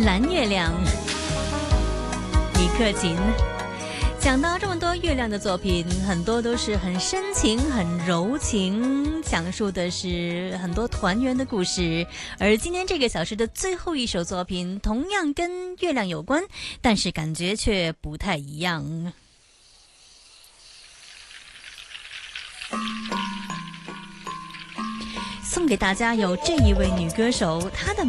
蓝月亮，李克勤。讲到这么多月亮的作品，很多都是很深情、很柔情，讲述的是很多团圆的故事。而今天这个小时的最后一首作品，同样跟月亮有关，但是感觉却不太一样。送给大家有这一位女歌手，她的